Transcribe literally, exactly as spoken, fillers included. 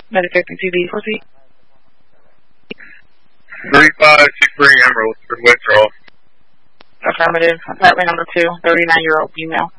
Medicare P T V, proceed. three five six three Emerald for withdrawal. Affirmative. Apartment number two, thirty-nine-year-old female.